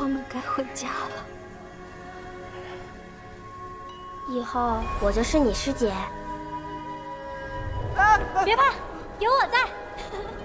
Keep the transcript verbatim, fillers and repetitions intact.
我们该回家了。 以后我就是你师姐。 别怕，有我在。